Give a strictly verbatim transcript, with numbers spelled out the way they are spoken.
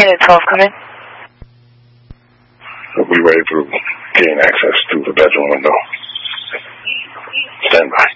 Unit twelve, come in. We'll be ready to gain access through the bedroom window. Stand by.